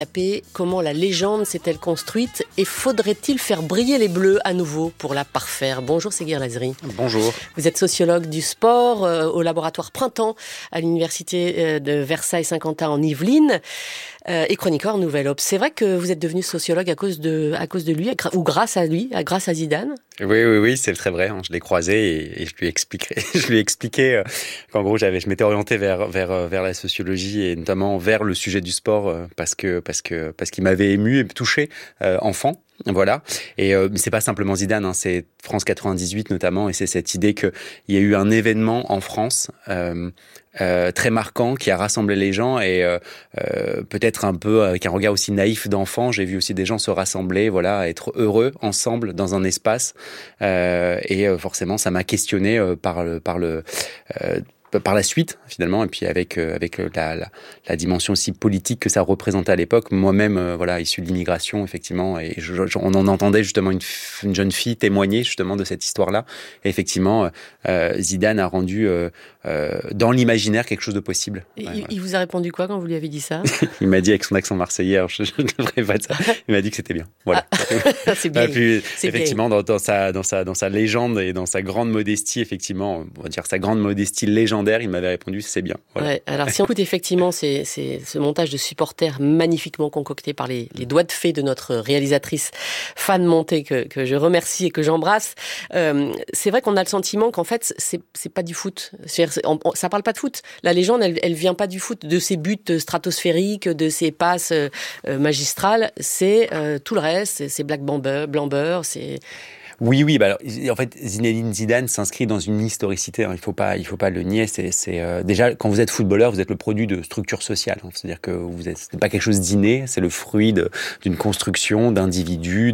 Comment la légende s'est-elle construite et faudrait-il faire briller les Bleus à nouveau pour la parfaire? Bonjour Séguir Lazri. Bonjour. Vous êtes sociologue du sport au laboratoire Printemps à l'université de Versailles-Saint-Quentin en Yvelines et chroniqueur Nouvelle Obs. C'est vrai que vous êtes devenu sociologue à cause de lui ou grâce à lui, grâce à Zidane? Oui, c'est très vrai. Je l'ai croisé et je lui ai expliqué qu'en gros je m'étais orienté vers la sociologie et notamment vers le sujet du sport parce qu'il m'avait ému et touché enfant. Voilà. Et c'est pas simplement Zidane, c'est France 98 notamment, et c'est cette idée qu'il y a eu un événement en France très marquant qui a rassemblé les gens et peut-être un peu avec un regard aussi naïf d'enfant, j'ai vu aussi des gens se rassembler, voilà, être heureux ensemble dans un espace et forcément ça m'a questionné par la suite finalement, et puis avec la dimension aussi politique que ça représentait à l'époque. Moi-même issu de l'immigration effectivement, et on en entendait justement une jeune fille témoigner justement de cette histoire-là, et effectivement Zidane a rendu dans l'imaginaire quelque chose de possible. Il vous a répondu quoi quand vous lui avez dit ça? Il m'a dit avec son accent marseillais, alors je ne devrais pas dire ça, il m'a dit que c'était bien. Voilà. C'est bien. Puis effectivement dans sa légende et dans sa grande modestie, effectivement, on va dire sa grande modestie légendaire, il m'avait répondu c'est bien. Voilà. Ouais, alors si on écoute effectivement c'est ce montage de supporters magnifiquement concocté par les doigts de fée de notre réalisatrice fan montée que je remercie et que j'embrasse, c'est vrai qu'on a le sentiment qu'en fait c'est pas du foot. Ça parle pas de foot. La légende elle vient pas du foot, de ses buts stratosphériques, de ses passes magistrales. C'est tout le reste. C'est Black Blamber, c'est... Oui. Alors, en fait, Zinedine Zidane s'inscrit dans une historicité. Il faut pas le nier. C'est déjà quand vous êtes footballeur, vous êtes le produit de structures sociales. C'est-à-dire que c'est pas quelque chose d'inné. C'est le fruit d'une construction d'individus,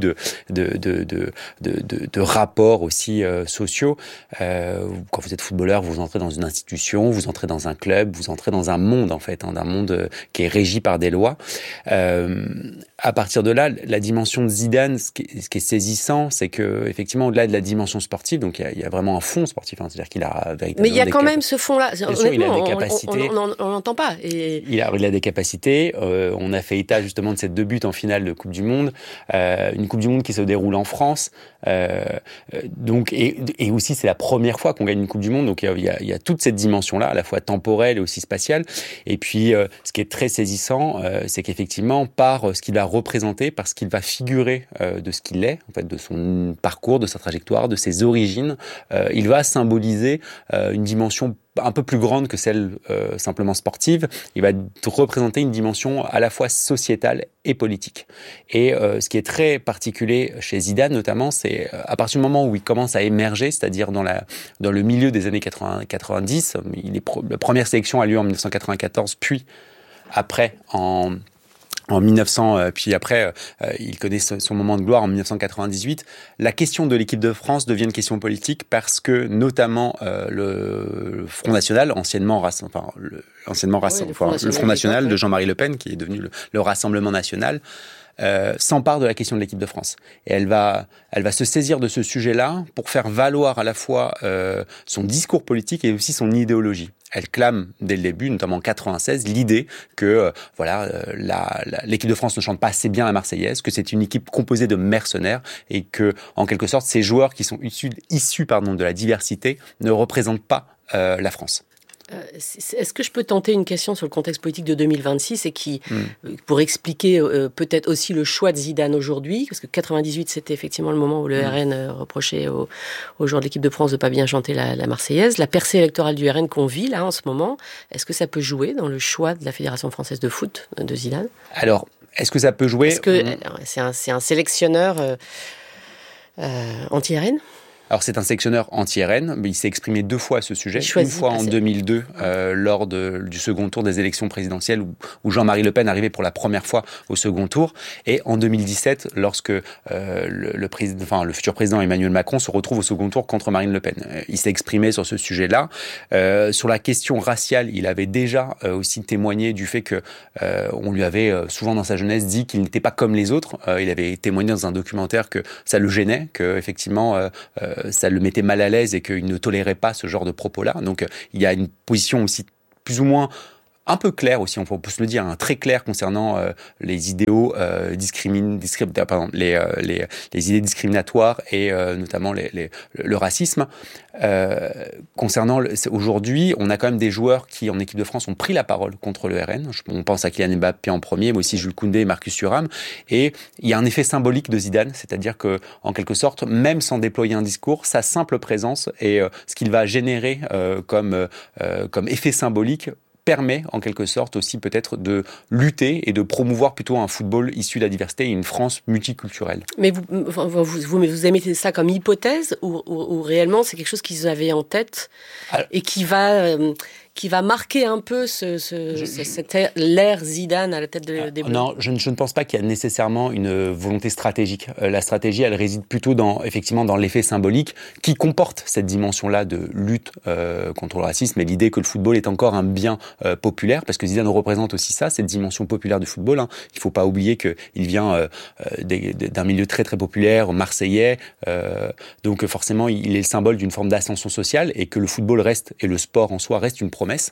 de rapports aussi sociaux. Quand vous êtes footballeur, vous entrez dans une institution, vous entrez dans un club, vous entrez dans un monde en fait, d'un monde qui est régi par des lois. À partir de là, la dimension de Zidane, ce qui est saisissant, c'est que effectivement, au-delà de la dimension sportive, donc il y a vraiment un fond sportif, c'est-à-dire qu'il a véritablement. Mais il y a quand même ce fond-là. Bien sûr, il a des capacités. On l'entend pas. Et... Il a des capacités. On a fait état justement de ces 2 buts en finale de Coupe du Monde, une Coupe du Monde qui se déroule en France. Donc et aussi c'est la première fois qu'on gagne une Coupe du Monde, donc il y a toute cette dimension-là, à la fois temporelle et aussi spatiale. Et puis ce qui est très saisissant, c'est qu'effectivement par ce qu'il va représenter, parce qu'il va figurer de ce qu'il est, en fait, de son parcours, de sa trajectoire, de ses origines, il va symboliser une dimension un peu plus grande que celle simplement sportive. Il va représenter une dimension à la fois sociétale et politique. Et ce qui est très particulier chez Zidane notamment, c'est à partir du moment où il commence à émerger, c'est-à-dire dans le milieu des années 90, la première sélection a lieu en 1994, puis après en 1900, puis après, il connaît son moment de gloire en 1998. La question de l'équipe de France devient une question politique parce que, notamment, le Front National, le Front National de Jean-Marie Le Pen, qui est devenu le Rassemblement National, s'empare de la question de l'équipe de France. Et elle va se saisir de ce sujet-là pour faire valoir à la fois son discours politique et aussi son idéologie. Elle clame dès le début, notamment en 96, l'idée que l'équipe de France ne chante pas assez bien la Marseillaise, que c'est une équipe composée de mercenaires et que, en quelque sorte, ces joueurs qui sont issus de la diversité ne représentent pas la France. Est-ce que je peux tenter une question sur le contexte politique de 2026 et pour expliquer peut-être aussi le choix de Zidane aujourd'hui, parce que 98 c'était effectivement le moment où le RN reprochait aux joueurs de l'équipe de France de pas bien chanter la Marseillaise, la percée électorale du RN qu'on vit là en ce moment, est-ce que ça peut jouer dans le choix de la Fédération française de foot de Zidane? Alors, est-ce que ça peut jouer? Est-ce que c'est un sélectionneur anti-RN? Alors c'est un sélectionneur anti-RN, mais il s'est exprimé 2 fois à ce sujet. Une fois en 2002, lors du second tour des élections présidentielles, où Jean-Marie Le Pen arrivait pour la première fois au second tour, et en 2017, lorsque le futur président Emmanuel Macron se retrouve au second tour contre Marine Le Pen. Il s'est exprimé sur ce sujet-là. Sur la question raciale, il avait déjà aussi témoigné du fait que on lui avait souvent dans sa jeunesse dit qu'il n'était pas comme les autres. Il avait témoigné dans un documentaire que ça le gênait, que effectivement ça le mettait mal à l'aise et qu'il ne tolérait pas ce genre de propos-là. Donc il y a une position aussi plus ou moins un peu clair aussi, on peut se le dire, hein, très clair concernant les idéaux les idées discriminatoires et notamment le racisme. Concernant aujourd'hui, on a quand même des joueurs qui en équipe de France ont pris la parole contre le RN. On pense à Kylian Mbappé en premier, mais aussi Jules Koundé et Marcus Thuram. Et il y a un effet symbolique de Zidane, c'est-à-dire que en quelque sorte, même sans déployer un discours, sa simple présence et ce qu'il va générer comme effet symbolique permet en quelque sorte aussi peut-être de lutter et de promouvoir plutôt un football issu de la diversité et une France multiculturelle. Mais vous émettez ça comme hypothèse ou réellement c'est quelque chose qu'ils avaient en tête et qui va marquer un peu cette l'ère Zidane à la tête des Bleus? Non, je ne pense pas qu'il y a nécessairement une volonté stratégique. La stratégie, elle réside plutôt effectivement dans l'effet symbolique qui comporte cette dimension-là de lutte contre le racisme et l'idée que le football est encore un bien populaire, parce que Zidane représente aussi ça, cette dimension populaire du football. Hein. Il ne faut pas oublier qu'il vient d'un milieu très très populaire, marseillais, donc forcément il est le symbole d'une forme d'ascension sociale et que le football reste, et le sport en soi reste une promesse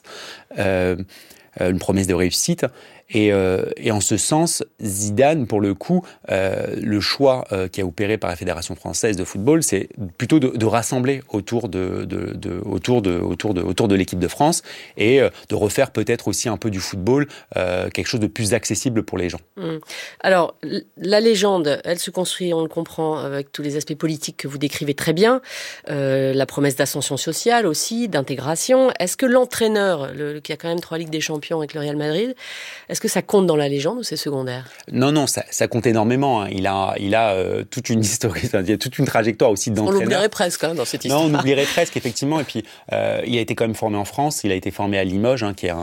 de réussite. Et en ce sens, Zidane, pour le coup, le choix qui a opéré par la Fédération française de football, c'est plutôt de rassembler autour de l'équipe de France et de refaire peut-être aussi un peu du football quelque chose de plus accessible pour les gens. Alors, la légende, elle se construit, on le comprend, avec tous les aspects politiques que vous décrivez très bien, la promesse d'ascension sociale aussi, d'intégration. Est-ce que l'entraîneur, qui a quand même 3 Ligues des Champions avec le Real Madrid, est-ce que ça compte dans la légende ou c'est secondaire? Non, ça compte énormément. Hein. Il a toute une histoire, il y a toute une trajectoire aussi d'entraîneur. On l'oublierait presque dans cette histoire. Non, on oublierait presque effectivement. Et puis il a été quand même formé en France. Il a été formé à Limoges, hein, qui est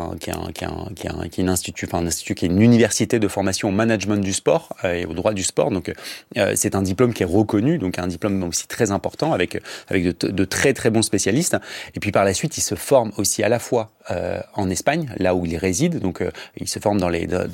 un institut qui est une université de formation au management du sport et au droit du sport. Donc c'est un diplôme qui est reconnu, donc un diplôme aussi très important avec de très très bons spécialistes. Et puis par la suite, il se forme aussi à la fois en Espagne, là où il réside. Donc il se forme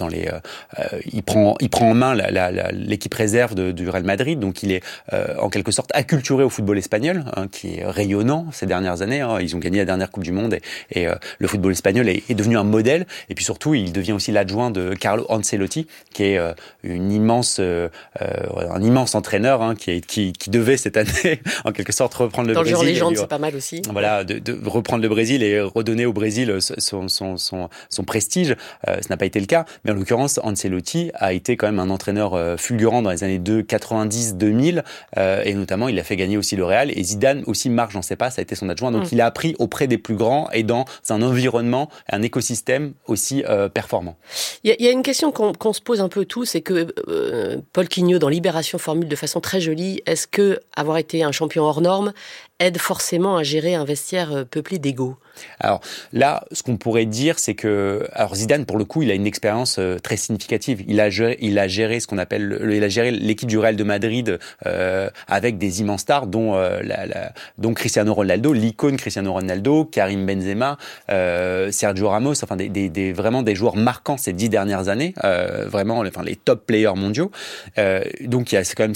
il prend en main l'équipe réserve du Real Madrid, donc il est en quelque sorte acculturé au football espagnol, hein, qui est rayonnant ces dernières années. Hein. Ils ont gagné la dernière Coupe du Monde et le football espagnol est devenu un modèle. Et puis surtout, il devient aussi l'adjoint de Carlo Ancelotti, qui est un immense entraîneur, hein, qui devait cette année en quelque sorte reprendre le Brésil. Dans le genre légende, c'est pas mal aussi. Voilà, de reprendre le Brésil et redonner au Brésil son prestige. Ce n'a pas été le cas, mais en l'occurrence, Ancelotti a été quand même un entraîneur fulgurant dans les années 90-2000, et notamment il a fait gagner aussi le Real, et Zidane aussi marche dans ses pas, ça a été son adjoint, donc il a appris auprès des plus grands et dans un environnement, un écosystème aussi performant. Il y a une question qu'on se pose un peu tous, c'est que Paul Quignot dans Libération formule de façon très jolie, est-ce que avoir été un champion hors norme aide forcément à gérer un vestiaire peuplé d'égos? Alors là, ce qu'on pourrait dire, c'est que Zidane, pour le coup, il a une expérience très significative. Il a géré ce qu'on appelle, il a géré l'équipe du Real de Madrid avec des immenses stars, dont Cristiano Ronaldo, l'icône Cristiano Ronaldo, Karim Benzema, Sergio Ramos, enfin vraiment des joueurs marquants ces 10 dernières années, vraiment, les top players mondiaux. Donc il y a quand même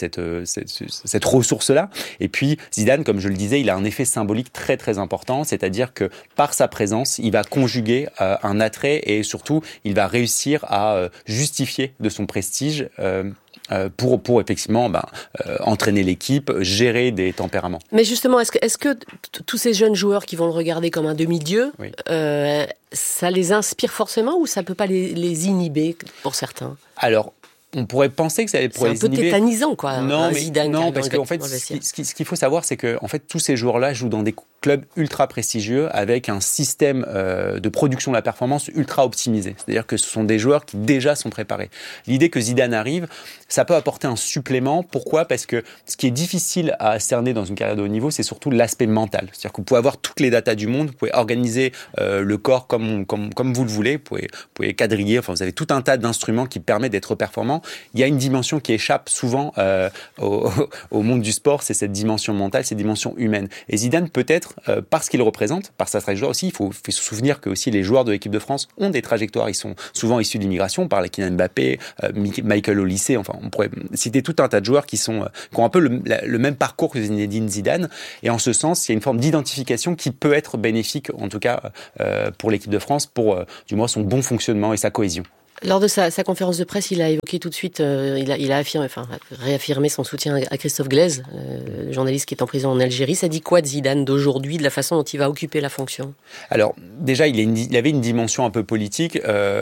cette ressource-là. Et puis Zidane, comme je le disais, il a un effet symbolique très très important, c'est-à-dire que par sa présence, il va conjuguer un attrait et surtout, il va réussir à justifier de son prestige pour effectivement entraîner l'équipe, gérer des tempéraments. Mais justement, est-ce que tous ces jeunes joueurs qui vont le regarder comme un demi-dieu, oui, ça les inspire forcément ou ça peut pas les inhiber pour certains? Alors, on pourrait penser que ça pourrait les inhiber. C'est un peu tétanisant, quoi. Non, parce qu'en fait, ce qu'il faut savoir, c'est que en fait, tous ces joueurs-là jouent dans des clubs ultra prestigieux avec un système de production de la performance ultra optimisé. C'est-à-dire que ce sont des joueurs qui déjà sont préparés. L'idée que Zidane arrive, ça peut apporter un supplément. Pourquoi ? Parce que ce qui est difficile à cerner dans une carrière de haut niveau, c'est surtout l'aspect mental. C'est-à-dire que vous pouvez avoir toutes les datas du monde, vous pouvez organiser le corps comme vous le voulez, vous pouvez quadriller, enfin, vous avez tout un tas d'instruments qui permettent d'être performant. Il y a une dimension qui échappe souvent au monde du sport, c'est cette dimension mentale, cette dimension humaine. Et Zidane, peut-être, peut-être parce qu'il représente, par sa trajectoire aussi. Il faut se souvenir que aussi les joueurs de l'équipe de France ont des trajectoires. Ils sont souvent issus de l'immigration. On parle de Kylian Mbappé, Michael Olise. Enfin, on pourrait citer tout un tas de joueurs qui ont un peu le même parcours que Zinedine Zidane. Et en ce sens, il y a une forme d'identification qui peut être bénéfique, en tout cas pour l'équipe de France, pour du moins son bon fonctionnement et sa cohésion. Lors de sa conférence de presse, il a évoqué tout de suite, il a réaffirmé son soutien à Christophe Glaise, le journaliste qui est en prison en Algérie. Ça dit quoi de Zidane d'aujourd'hui, de la façon dont il va occuper la fonction ? Alors, déjà, il avait une dimension un peu politique,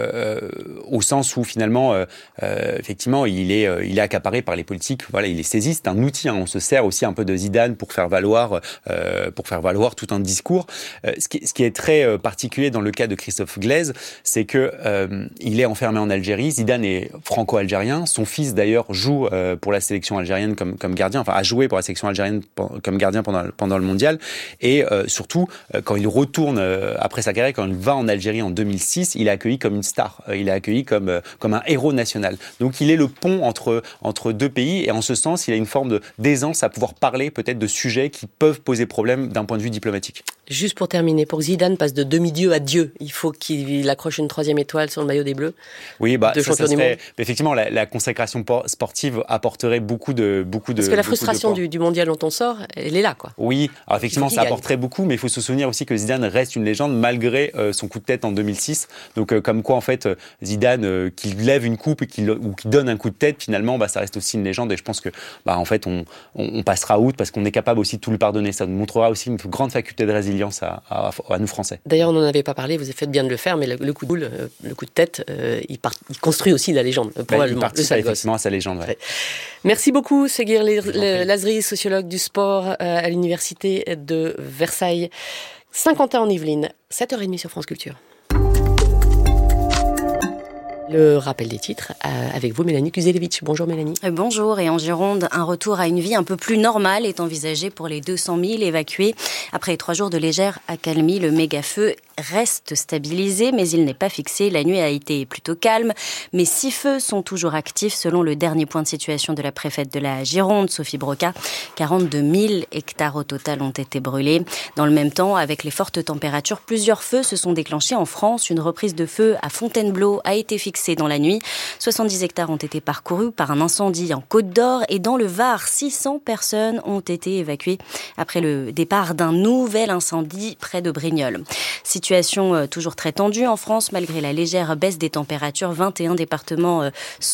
au sens où finalement, effectivement, il est accaparé par les politiques. Voilà, il est saisi. C'est un outil. On se sert aussi un peu de Zidane pour faire valoir tout un discours. Ce qui est très particulier dans le cas de Christophe Glaise, c'est que il est enfermé en Algérie. Zidane est franco-algérien. Son fils, d'ailleurs, joue pour la sélection algérienne comme gardien, enfin, a joué pour la sélection algérienne comme gardien pendant le mondial. Et surtout, quand il retourne après sa carrière, quand il va en Algérie en 2006, il est accueilli comme une star. Il est accueilli comme un héros national. Donc, il est le pont entre deux pays. Et en ce sens, il a une forme d'aisance à pouvoir parler peut-être de sujets qui peuvent poser problème d'un point de vue diplomatique. Juste pour terminer, pour que Zidane passe de demi-dieu à Dieu, il faut qu'il accroche une 3e étoile sur le maillot des Bleus. Oui, ça serait effectivement la consécration sportive apporterait beaucoup de. Parce que la frustration du mondial dont on sort, elle est là, quoi. Oui, alors effectivement, ça apporterait beaucoup, mais il faut se souvenir aussi que Zidane reste une légende malgré son coup de tête en 2006. Donc, comme quoi, en fait, Zidane, qu'il lève une coupe ou qu'il donne un coup de tête, finalement, ça reste aussi une légende. Et je pense que, en fait, on passera outre parce qu'on est capable aussi de tout lui pardonner. Ça nous montrera aussi une grande faculté de résilience à nous Français. D'ailleurs, on n'en avait pas parlé, vous avez fait bien de le faire, mais le coup de boule, le coup de tête, il construit aussi la légende, probablement. Il participe effectivement à sa légende. Ouais. Merci beaucoup, Seguir Lazri, sociologue du sport à l'université de Versailles. Saint-Quentin-en-Yvelines, 7h30 sur France Culture. Le rappel des titres avec vous, Mélanie Kuzelevich. Bonjour Mélanie. Bonjour, et en Gironde, un retour à une vie un peu plus normale est envisagé pour les 200 000 évacués. Après 3 jours de légère accalmie, le méga-feu reste stabilisé, mais il n'est pas fixé. La nuit a été plutôt calme, mais 6 feux sont toujours actifs selon le dernier point de situation de la préfète de la Gironde, Sophie Broca. 42 000 hectares au total ont été brûlés. Dans le même temps, avec les fortes températures, plusieurs feux se sont déclenchés en France. Une reprise de feu à Fontainebleau a été fixée dans la nuit. 70 hectares ont été parcourus par un incendie en Côte d'Or, et dans le Var, 600 personnes ont été évacuées après le départ d'un nouvel incendie près de Brignoles. Situation toujours très tendue en France, malgré la légère baisse des températures. 21 départements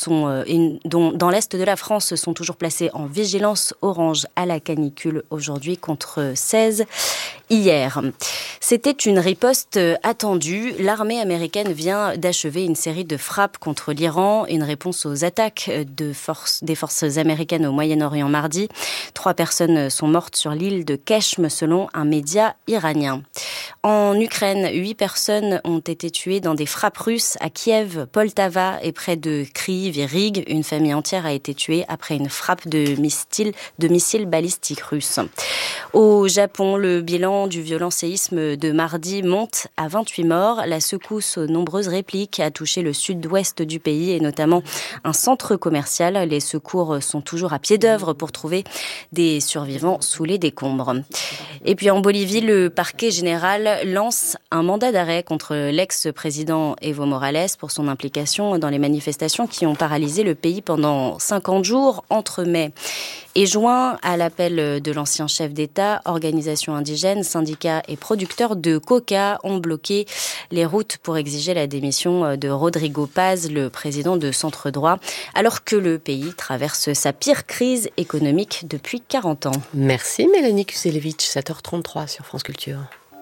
dans l'est de la France sont toujours placés en vigilance orange à la canicule aujourd'hui contre 16 hier. C'était une riposte attendue. L'armée américaine vient d'achever une série de frappes contre l'Iran, une réponse aux attaques des forces américaines au Moyen-Orient mardi. 3 personnes sont mortes sur l'île de Keshm selon un média iranien. En Ukraine, 8 personnes ont été tuées dans des frappes russes à Kiev, Poltava et près de Kyiv et Rig. Une famille entière a été tuée après une frappe de missiles balistiques russes. Au Japon, le bilan du violent séisme de mardi monte à 28 morts. La secousse aux nombreuses répliques a touché le sud-ouest du pays et notamment un centre commercial. Les secours sont toujours à pied d'œuvre pour trouver des survivants sous les décombres. Et puis en Bolivie, le parquet général lance un mandat d'arrêt contre l'ex-président Evo Morales pour son implication dans les manifestations qui ont paralysé le pays pendant 50 jours entre mai et juin. À l'appel de l'ancien chef d'État, organisations indigènes, syndicats et producteurs de coca ont bloqué les routes pour exiger la démission de Rodrigo Paz, le président de Centre Droit, alors que le pays traverse sa pire crise économique depuis 40 ans. Merci Mélanie Kuzelevich, 7h33 sur France Culture.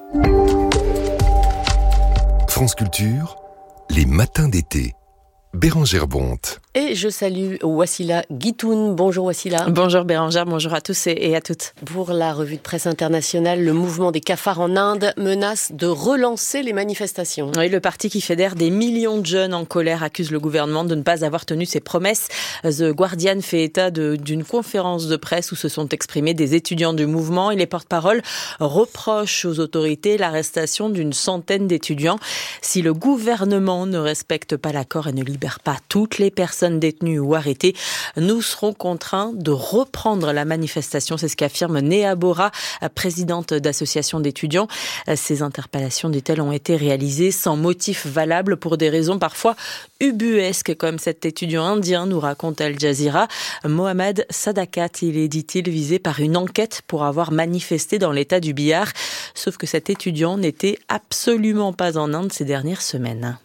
France Culture, les matins d'été. Bérangère Bonte. Et je salue Wassila Guitoun. Bonjour Wassila. Bonjour Bérangère, bonjour à tous et à toutes. Pour la revue de presse internationale, le mouvement des cafards en Inde menace de relancer les manifestations. Oui, le parti qui fédère des millions de jeunes en colère accuse le gouvernement de ne pas avoir tenu ses promesses. The Guardian fait état d'une conférence de presse où se sont exprimés des étudiants du mouvement et les porte-paroles reprochent aux autorités l'arrestation d'une centaine d'étudiants. Si le gouvernement ne respecte pas l'accord et ne libère pas toutes les personnes personnes détenues ou arrêtées. Nous serons contraints de reprendre la manifestation. C'est ce qu'affirme Néa Bora, présidente d'association d'étudiants. Ces interpellations, dit-elle, ont été réalisées sans motif valable pour des raisons parfois ubuesques, comme cet étudiant indien nous raconte Al Jazeera. Mohamed Sadakat, il est, dit-il, visé par une enquête pour avoir manifesté dans l'état du Bihar. Sauf que cet étudiant n'était absolument pas en Inde ces dernières semaines.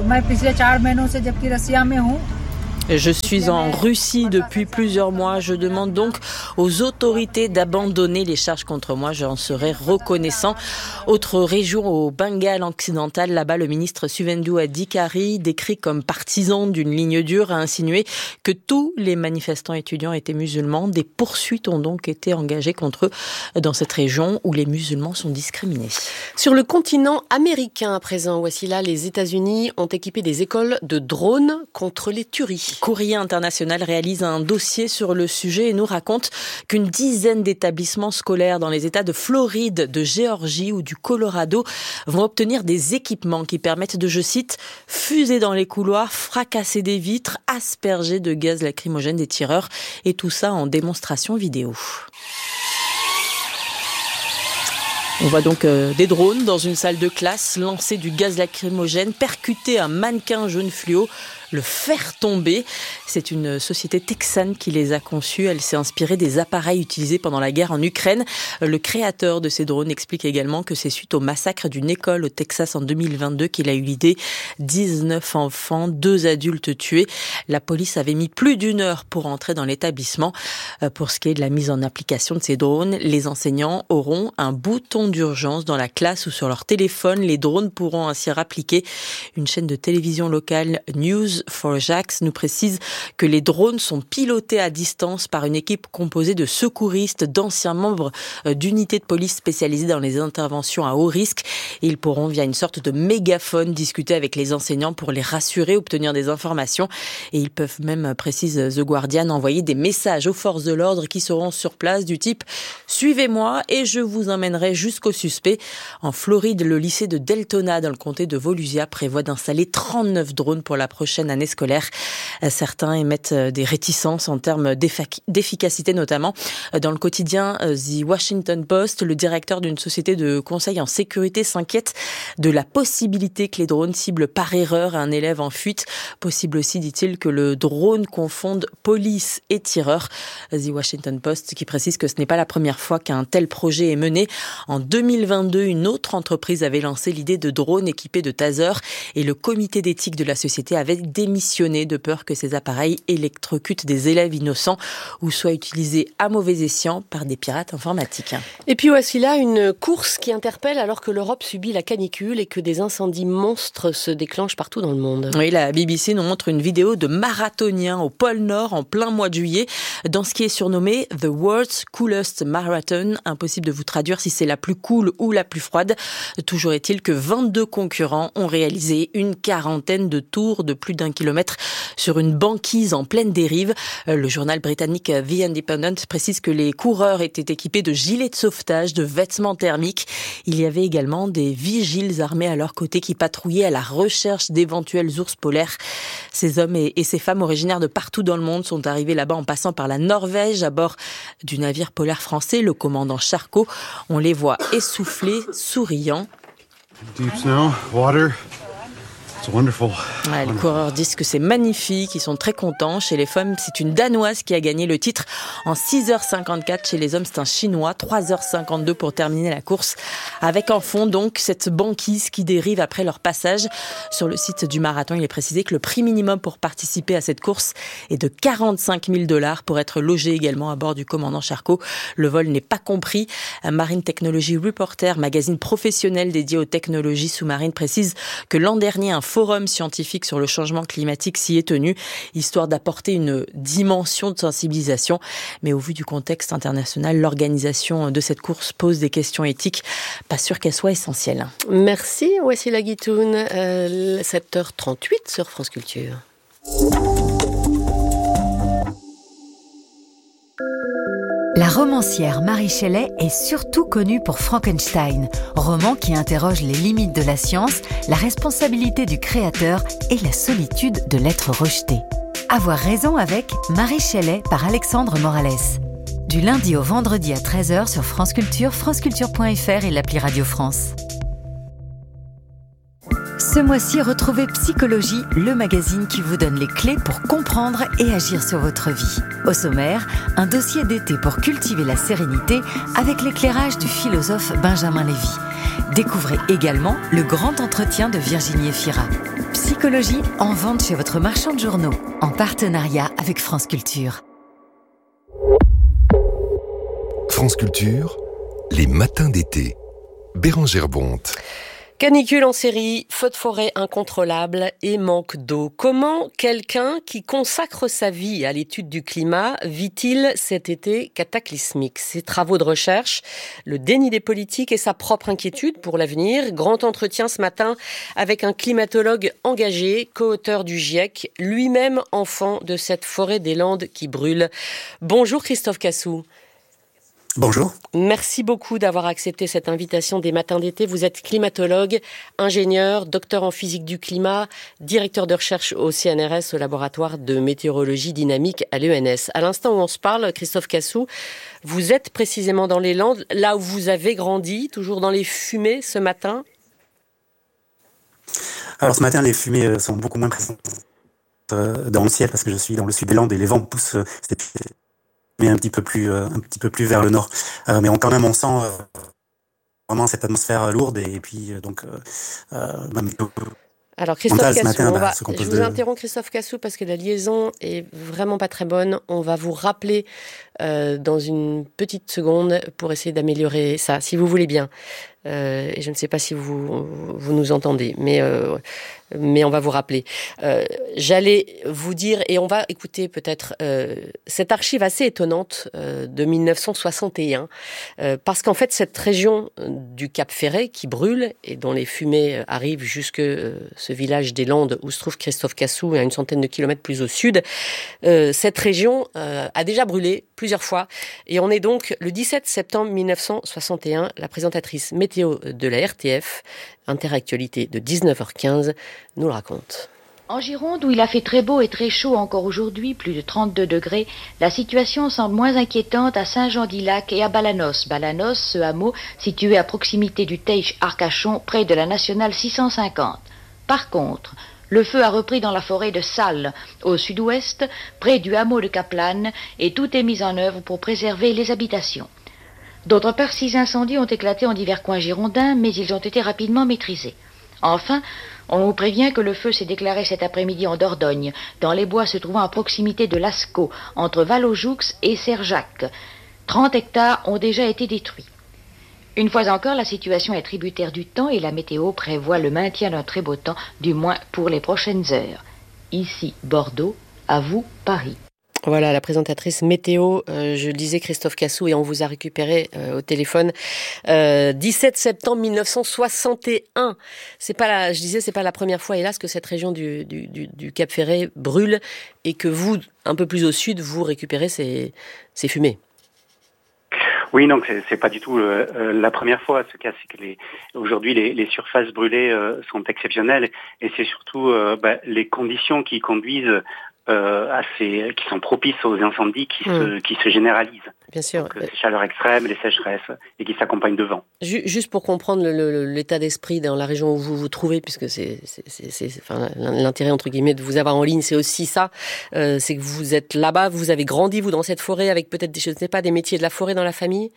Je suis en Russie depuis plusieurs mois. Je demande donc aux autorités d'abandonner les charges contre moi. J'en serai reconnaissant. Autre région au Bengale occidental, là-bas, le ministre Suvendu Adhikari, décrit comme partisan d'une ligne dure, a insinué que tous les manifestants étudiants étaient musulmans. Des poursuites ont donc été engagées contre eux dans cette région où les musulmans sont discriminés. Sur le continent américain à présent, voici là, les États-Unis ont équipé des écoles de drones contre les tueries. Courrier International réalise un dossier sur le sujet et nous raconte qu'une dizaine d'établissements scolaires dans les États de Floride, de Géorgie ou du Colorado vont obtenir des équipements qui permettent de, je cite, fuser dans les couloirs, fracasser des vitres, asperger de gaz lacrymogène des tireurs, et tout ça en démonstration vidéo. On voit donc des drones dans une salle de classe lancer du gaz lacrymogène, percuter un mannequin jaune fluo, le faire tomber. C'est une société texane qui les a conçus. Elle s'est inspirée des appareils utilisés pendant la guerre en Ukraine. Le créateur de ces drones explique également que c'est suite au massacre d'une école au Texas en 2022 qu'il a eu l'idée. 19 enfants, 2 adultes tués. La police avait mis plus d'1 heure pour entrer dans l'établissement. Pour ce qui est de la mise en application de ces drones, les enseignants auront un bouton d'urgence dans la classe ou sur leur téléphone. Les drones pourront ainsi appliquer. Une chaîne de télévision locale, News4Jax, nous précise que les drones sont pilotés à distance par une équipe composée de secouristes, d'anciens membres d'unités de police spécialisées dans les interventions à haut risque. Et ils pourront, via une sorte de mégaphone, discuter avec les enseignants pour les rassurer, obtenir des informations. Et ils peuvent même, précise The Guardian, envoyer des messages aux forces de l'ordre qui seront sur place du type « Suivez-moi et je vous emmènerai jusqu'au suspect ». En Floride, le lycée de Deltona, dans le comté de Volusia, prévoit d'installer 39 drones pour la prochaine année scolaire. Certains émettent des réticences en termes d'efficacité notamment. Dans le quotidien The Washington Post, le directeur d'une société de conseil en sécurité s'inquiète de la possibilité que les drones ciblent par erreur un élève en fuite. Possible aussi, dit-il, que le drone confonde police et tireur. The Washington Post qui précise que ce n'est pas la première fois qu'un tel projet est mené. En 2022, une autre entreprise avait lancé l'idée de drones équipés de tasers et le comité d'éthique de la société avait démissionné de peur que ces appareils électrocutent des élèves innocents ou soient utilisés à mauvais escient par des pirates informatiques. Et puis voici là une course qui interpelle alors que l'Europe subit la canicule et que des incendies monstres se déclenchent partout dans le monde. Oui, la BBC nous montre une vidéo de marathoniens au pôle Nord en plein mois de juillet dans ce qui est surnommé The World's Coolest Marathon. Impossible de vous traduire si c'est la plus cool ou la plus froide. Toujours est-il que 22 concurrents ont réalisé une quarantaine de tours de plus d'1 kilomètre sur une banquise en pleine dérive. Le journal britannique The Independent précise que les coureurs étaient équipés de gilets de sauvetage, de vêtements thermiques. Il y avait également des vigiles armés à leur côté qui patrouillaient à la recherche d'éventuels ours polaires. Ces hommes et ces femmes originaires de partout dans le monde sont arrivés là-bas en passant par la Norvège à bord du navire polaire français, le commandant Charcot. On les voit essoufflés, souriants. Deep snow, water. Ouais, les coureurs disent que c'est magnifique, ils sont très contents. Chez les femmes, c'est une Danoise qui a gagné le titre en 6h54. Chez les hommes, c'est un Chinois, 3h52 pour terminer la course. Avec en fond, donc, cette banquise qui dérive après leur passage. Sur le site du marathon, il est précisé que le prix minimum pour participer à cette course est de $45 000 pour être logé également à bord du commandant Charcot. Le vol n'est pas compris. Marine Technology Reporter, magazine professionnel dédié aux technologies sous-marines, précise que l'an dernier, un forum scientifique sur le changement climatique s'y est tenu, histoire d'apporter une dimension de sensibilisation. Mais au vu du contexte international, l'organisation de cette course pose des questions éthiques. Pas sûr qu'elles soient essentielles. Merci, Wassila Guitoun. 7h38 sur France Culture. La romancière Mary Shelley est surtout connue pour Frankenstein, roman qui interroge les limites de la science, la responsabilité du créateur et la solitude de l'être rejeté. Avoir raison avec Marie Shelley par Alexandre Morales. Du lundi au vendredi à 13h sur France Culture, franceculture.fr et l'appli Radio France. Ce mois-ci, retrouvez Psychologie, le magazine qui vous donne les clés pour comprendre et agir sur votre vie. Au sommaire, un dossier d'été pour cultiver la sérénité avec l'éclairage du philosophe Benjamin Lévy. Découvrez également le grand entretien de Virginie Efira. Psychologie en vente chez votre marchand de journaux, en partenariat avec France Culture. France Culture, les matins d'été. Bérengère Bonte. Canicule en série, feux de forêt incontrôlables et manque d'eau. Comment quelqu'un qui consacre sa vie à l'étude du climat vit-il cet été cataclysmique ? Ses travaux de recherche, le déni des politiques et sa propre inquiétude pour l'avenir. Grand entretien ce matin avec un climatologue engagé, co-auteur du GIEC, lui-même enfant de cette forêt des Landes qui brûle. Bonjour Christophe Cassou. Bonjour. Merci beaucoup d'avoir accepté cette invitation des matins d'été. Vous êtes climatologue, ingénieur, docteur en physique du climat, directeur de recherche au CNRS, au laboratoire de météorologie dynamique à l'ENS. À l'instant où on se parle, Christophe Cassou, vous êtes précisément dans les Landes, là où vous avez grandi, toujours dans les fumées ce matin ? Alors ce matin, les fumées sont beaucoup moins présentes dans le ciel parce que je suis dans le sud des Landes et les vents poussent mais un petit peu plus vers le nord. Mais quand même, on sent vraiment cette atmosphère lourde et puis même alors Christophe Cassou, matin, je vous interromps Christophe Cassou parce que la liaison est vraiment pas très bonne. On va vous rappeler dans une petite seconde pour essayer d'améliorer ça, si vous voulez bien. Et je ne sais pas si vous nous entendez, mais on va vous rappeler. J'allais vous dire, et on va écouter peut-être cette archive assez étonnante de 1961, parce qu'en fait cette région du Cap Ferret qui brûle et dont les fumées arrivent jusque ce village des Landes où se trouve Christophe Cassou, à une centaine de kilomètres plus au sud, cette région a déjà brûlé plusieurs fois. Et on est donc le 17 septembre 1961, la présentatrice météo de la RTF, Interactualité de 19h15, nous le raconte. En Gironde, où il a fait très beau et très chaud encore aujourd'hui, plus de 32 degrés, la situation semble moins inquiétante à Saint-Jean-d'Illac et à Balanos. Balanos, ce hameau situé à proximité du Teich Arcachon, près de la nationale 650. Par contre, le feu a repris dans la forêt de Salles, au sud-ouest, près du hameau de Kaplan, et tout est mis en œuvre pour préserver les habitations. D'autre part, 6 incendies ont éclaté en divers coins girondins, mais ils ont été rapidement maîtrisés. Enfin, on vous prévient que le feu s'est déclaré cet après-midi en Dordogne, dans les bois se trouvant à proximité de Lascaux, entre Val-aux-Joux et Serjac. 30 hectares ont déjà été détruits. Une fois encore, la situation est tributaire du temps et la météo prévoit le maintien d'un très beau temps, du moins pour les prochaines heures. Ici, Bordeaux, à vous, Paris. Voilà, la présentatrice météo, je disais Christophe Cassou, et on vous a récupéré au téléphone. 17 septembre 1961. C'est pas la première fois, hélas, que cette région du Cap Ferret brûle et que vous, un peu plus au sud, vous récupérez ces fumées. Oui, donc c'est pas du tout la première fois. Ce cas, c'est que aujourd'hui les surfaces brûlées sont exceptionnelles et c'est surtout les conditions qui conduisent qui sont propices aux incendies qui se généralisent. Bien sûr. Donc, ces chaleurs extrêmes, les sécheresses, et qui s'accompagnent de vent. Juste pour comprendre l'état d'esprit dans la région où vous vous trouvez, puisque c'est l'intérêt entre guillemets de vous avoir en ligne, c'est aussi ça. C'est que vous êtes là-bas, vous avez grandi vous dans cette forêt avec peut-être des métiers de la forêt dans la famille.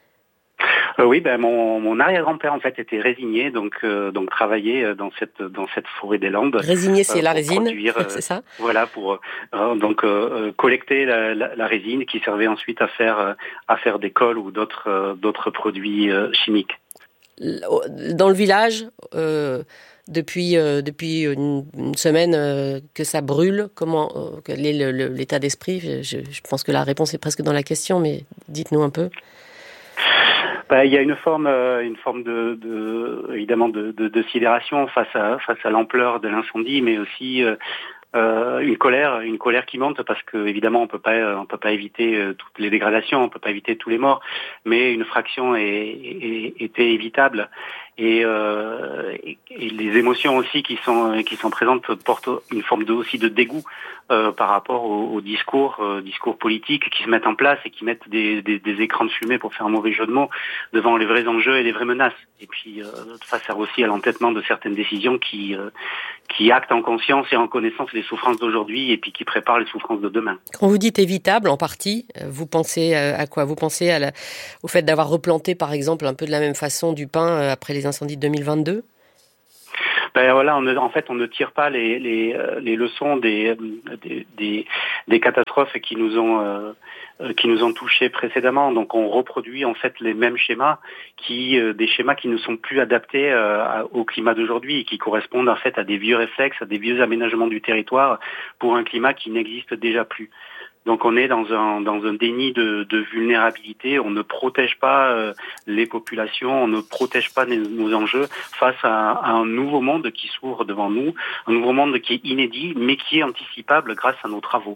Oui, mon arrière-grand-père en fait était résigné, donc travaillait dans cette forêt des Landes. Résigné, c'est la résine, produire, c'est ça. Voilà, pour collecter la résine qui servait ensuite à faire des colles ou d'autres produits chimiques. Dans le village, depuis une semaine que ça brûle, quel est l'état d'esprit ? Je pense que la réponse est presque dans la question, mais dites-nous un peu. Il y a une forme évidemment de sidération face à l'ampleur de l'incendie, mais aussi une colère qui monte parce que évidemment on peut pas éviter toutes les dégradations, on peut pas éviter tous les morts, mais une fraction était évitable Et les émotions aussi qui sont présentes portent une forme aussi de dégoût par rapport aux discours politiques qui se mettent en place et qui mettent des écrans de fumée, pour faire un mauvais jeu de mots, devant les vrais enjeux et les vraies menaces. Et puis ça sert aussi à l'entêtement de certaines décisions qui actent en conscience et en connaissance les souffrances d'aujourd'hui et puis qui préparent les souffrances de demain. Quand vous dites évitable, en partie, vous pensez à quoi ? Vous pensez au fait d'avoir replanté, par exemple, un peu de la même façon du pin après les incendies de 2022 ? Ben voilà, on ne tire pas les leçons des catastrophes qui nous ont touchés précédemment. Donc on reproduit en fait les mêmes schémas des schémas qui ne sont plus adaptés au climat d'aujourd'hui et qui correspondent en fait à des vieux réflexes, à des vieux aménagements du territoire pour un climat qui n'existe déjà plus. Donc on est dans un déni de vulnérabilité, on ne protège pas les populations, on ne protège pas nos enjeux face à un nouveau monde qui s'ouvre devant nous, un nouveau monde qui est inédit mais qui est anticipable grâce à nos travaux.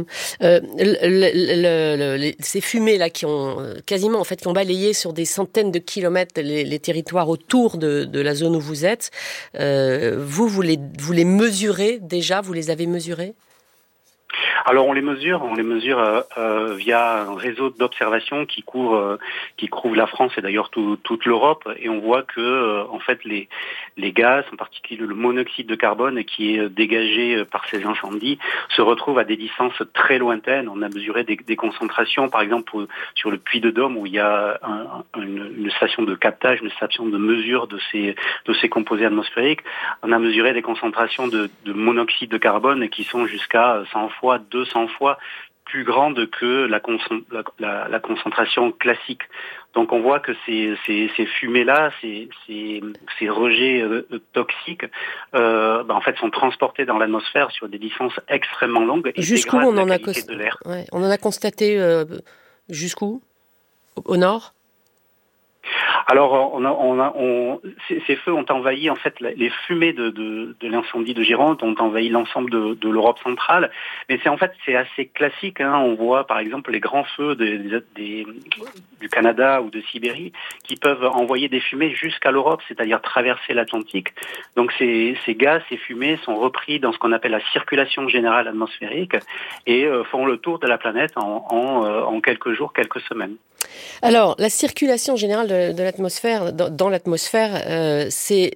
Ces fumées là qui ont quasiment en fait qui ont balayé sur des centaines de kilomètres les territoires autour de la zone où vous êtes, vous les mesurez déjà, vous les avez mesurées ? Alors on les mesure via un réseau d'observation qui couvre la France et d'ailleurs toute l'Europe, et on voit que en fait les gaz, en particulier le monoxyde de carbone qui est dégagé par ces incendies, se retrouve à des distances très lointaines. On a mesuré des concentrations, par exemple sur le Puy de Dôme où il y a une station de captage, une station de mesure de ces composés atmosphériques. On a mesuré des concentrations de monoxyde de carbone qui sont jusqu'à 100 fois, 200 fois plus grande que la concentration classique. Donc on voit que ces fumées-là, ces rejets toxiques, en fait, sont transportés dans l'atmosphère sur des distances extrêmement longues. Et jusqu'où on en a de l'air. Ouais, on en a constaté jusqu'où ? Au nord ? Alors, ces feux ont envahi, en fait, les fumées de l'incendie de Gironde ont envahi l'ensemble de l'Europe centrale. Mais c'est assez classique, hein. On voit, par exemple, les grands feux du Canada ou de Sibérie qui peuvent envoyer des fumées jusqu'à l'Europe, c'est-à-dire traverser l'Atlantique. Donc, ces gaz, ces fumées sont repris dans ce qu'on appelle la circulation générale atmosphérique et font le tour de la planète en quelques jours, quelques semaines. Alors, la circulation générale de l'atmosphère, dans l'atmosphère, c'est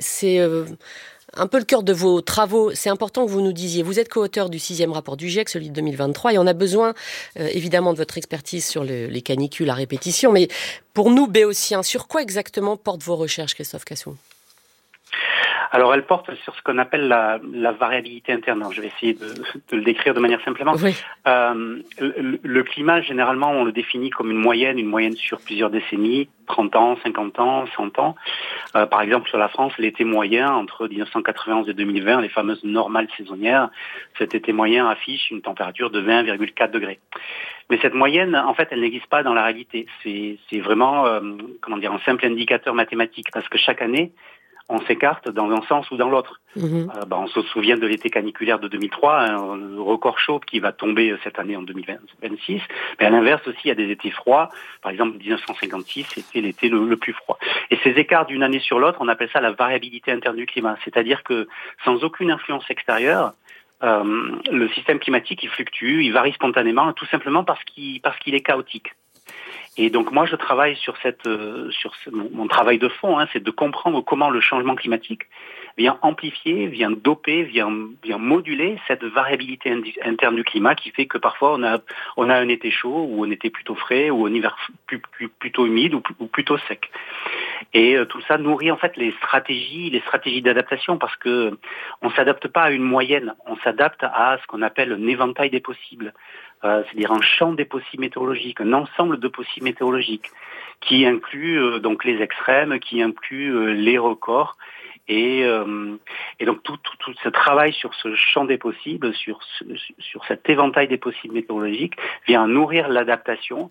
un peu le cœur de vos travaux. C'est important que vous nous disiez. Vous êtes co-auteur du 6e rapport du GIEC, celui de 2023, et on a besoin évidemment de votre expertise sur les canicules à répétition. Mais pour nous, béotiens, sur quoi exactement portent vos recherches, Christophe Cassou ? Alors, elle porte sur ce qu'on appelle la variabilité interne. Alors, je vais essayer de le décrire de manière simplement. Oui. Le climat, généralement, on le définit comme une moyenne sur plusieurs décennies, 30 ans, 50 ans, 100 ans. Par exemple, sur la France, l'été moyen, entre 1991 et 2020, les fameuses normales saisonnières, cet été moyen affiche une température de 20,4 degrés. Mais cette moyenne, en fait, elle n'existe pas dans la réalité. C'est vraiment, un simple indicateur mathématique, parce que chaque année, on s'écarte dans un sens ou dans l'autre. On se souvient de l'été caniculaire de 2003, un record chaud qui va tomber cette année en 2026. Mais à l'inverse aussi, il y a des étés froids. Par exemple, 1956, c'était l'été le plus froid. Et ces écarts d'une année sur l'autre, on appelle ça la variabilité interne du climat. C'est-à-dire que sans aucune influence extérieure, le système climatique, il fluctue, il varie spontanément, tout simplement parce qu'il est chaotique. Et donc moi je travaille mon travail de fond, c'est de comprendre comment le changement climatique vient amplifier, vient doper, vient moduler cette variabilité interne du climat qui fait que parfois on a un été chaud ou un été plutôt frais ou un hiver plutôt humide ou plutôt sec. Et tout ça nourrit en fait les stratégies d'adaptation, parce que on s'adapte pas à une moyenne, on s'adapte à ce qu'on appelle un éventail des possibles. C'est-à-dire un champ des possibles météorologiques, un ensemble de possibles météorologiques qui inclut donc les extrêmes, qui inclut les records. Et donc tout ce travail sur ce champ des possibles, sur cet éventail des possibles météorologiques, vient nourrir l'adaptation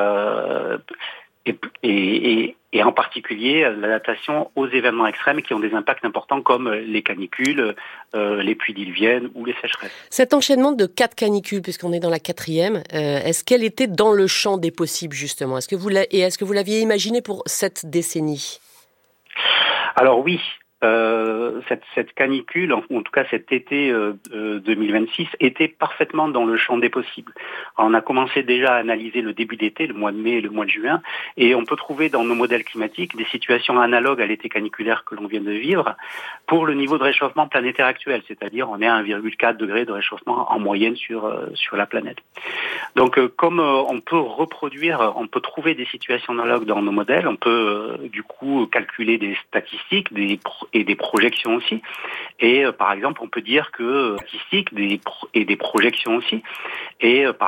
et en particulier l'adaptation aux événements extrêmes qui ont des impacts importants comme les canicules, les pluies diluviennes ou les sécheresses. Cet enchaînement de 4 canicules, puisqu'on est dans la 4e, est-ce qu'elle était dans le champ des possibles justement ? Est-ce que vous l'aviez imaginé pour cette décennie ? Alors oui. Cette canicule, en tout cas cet été 2026, était parfaitement dans le champ des possibles. Alors, on a commencé déjà à analyser le début d'été, le mois de mai et le mois de juin, et on peut trouver dans nos modèles climatiques des situations analogues à l'été caniculaire que l'on vient de vivre pour le niveau de réchauffement planétaire actuel, c'est-à-dire on est à 1,4 degré de réchauffement en moyenne sur la planète. Donc comme on peut trouver des situations analogues dans nos modèles, on peut du coup calculer des statistiques, et des projections aussi. Et par exemple, on peut dire que statistiques et des projections aussi. Et par